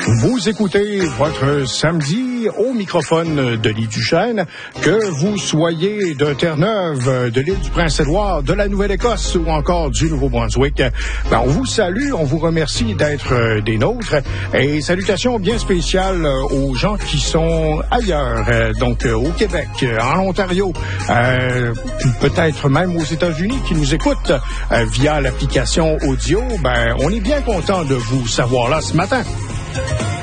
Vous écoutez votre samedi au microphone de l'île Duchesne, que vous soyez de Terre-Neuve, de l'île du Prince-Édouard, de la Nouvelle-Écosse ou encore du Nouveau-Brunswick. On vous salue, on vous remercie d'être des nôtres et salutations bien spéciales aux gens qui sont ailleurs, donc au Québec, en Ontario, peut-être même aux États-Unis qui nous écoutent via l'application audio. On est bien content de vous savoir là ce matin.